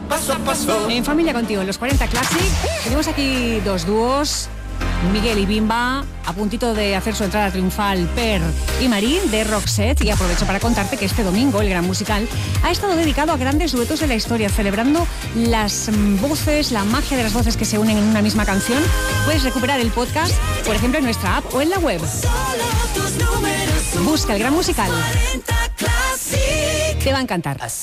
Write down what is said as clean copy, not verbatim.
paso a paso. En Familia Contigo, en los 40 Classic, tenemos aquí dos dúos, Miguel y Bimba, a puntito de hacer su entrada triunfal, Per y Marín, de Roxette. Y aprovecho para contarte que este domingo el Gran Musical ha estado dedicado a grandes duetos de la historia, celebrando las voces, la magia de las voces que se unen en una misma canción. Puedes recuperar el podcast, por ejemplo, en nuestra app o en la web. Busca el Gran Musical. Te va a encantar.